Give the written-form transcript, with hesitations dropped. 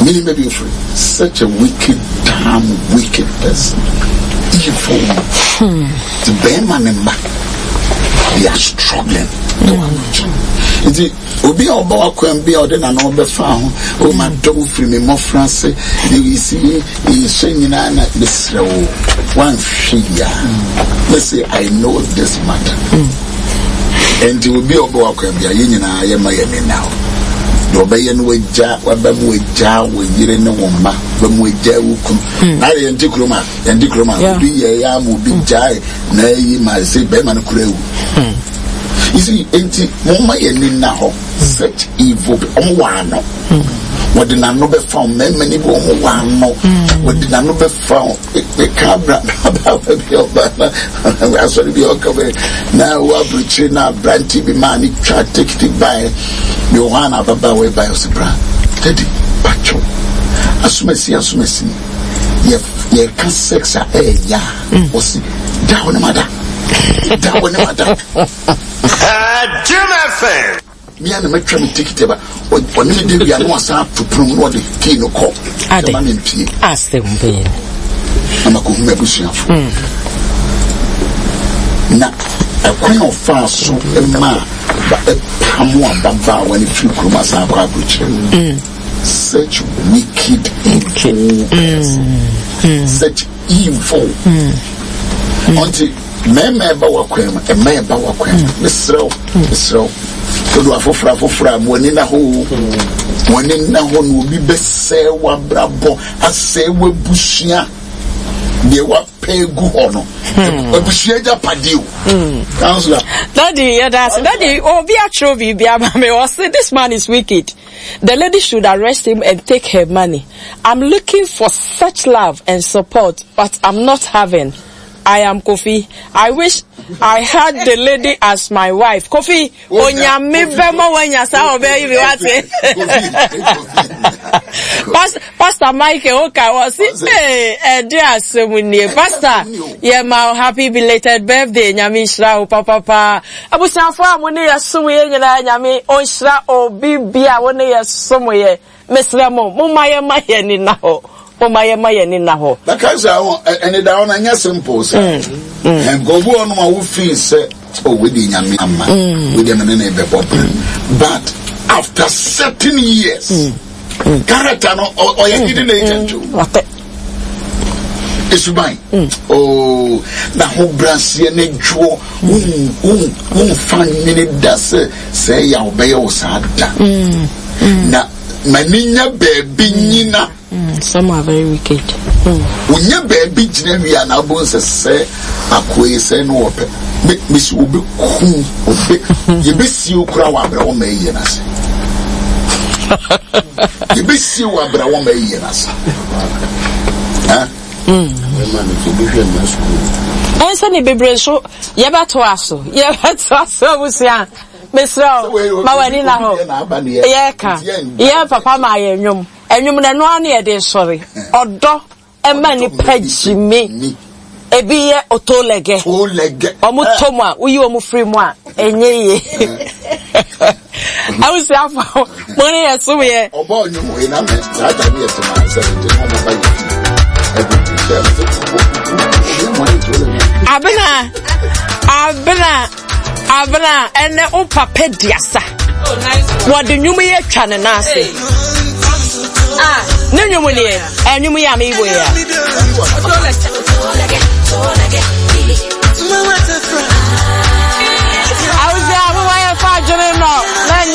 Meaning maybe free. Such a wicked, damn wicked person. Evil. The Beman and back. They are struggling. Obi oba can be ordered and all the found. Oh, my dog free me more France. You see, he's singing and this one figure. Let's say, I know this matter. And it will be oba can be a union. I am now. No bayan with ja, wabam with ja, with Yirin Womba, when we ja wukum. I am Dikroma, and Dikroma will be a yam will be jai, nay, my say Beman Crew. You see, ain't Mama and now such evil on one. What did I know be found? Many women what did I know be found? The cabra about your banner. I saw the Yoka. Now, what preaching now, Branty be money, try to take it by Johanna Baba way by Osibra. Teddy, Pacho. Asumesi. Ye can sex a was down, mother. Jim FM. Me and the metro ticket ever. When you do, we are not to promote the key no call. Ask them, Ben. I'm a good membership. Now, a queen of fast so a man, but a Pamua Baba when it flew from us, such wicked evil, such evil. Until Meme Bawaquem, a man Bawaquem, Miss Row. So do a fofra, when in a hole, when in a hole will be best say one brabo, as say we bushia. They were pay good honor. Bushia Padio. Counselor. Daddy, oh, be a trophy, be a mamma, say this man is wicked. The lady should arrest him and take her money. I'm looking for such love and support, but I'm not having. I am Kofi. I wish I had the lady as my wife. Kofi, Pastor Michael, okay, was it? Dear Semuni, Pastor, yeah, my happy belated birthday, Nyamishra, Papa. I was now for one year, somewhere, Yami, Oshra, or Bibia, 1 year, somewhere, Miss Ramo, Mumaya, Mayani now. Because I want and down and yes, simple, and go on my fees, within Yamama, with them and a but after certain years, character or you didn't agent too. It's mine. Oh, the whole brassy and a draw, find minute does say, I'll be all sad. Now, Manina baby, Nina. Some are very wicked. When your baby we are now bones say, a quiz and open. Miss will be cool or big. You be see you crow up our mayonnaise. You be see you up our mayonnaise. And Sunny Baby, so Yabatuaso, was young. Miss Row, Mawanina, yeah, Papa, my young. And you may know near this, sorry. Or do a many page me. A beer or toe leg, or mutoma, we you are free one. And ye, I was out for money as so we are. Oh, boy, you know, in a minute, I Abena, and the Opa Pediasa. What do you mean, Chananasi? No, you will, and you may be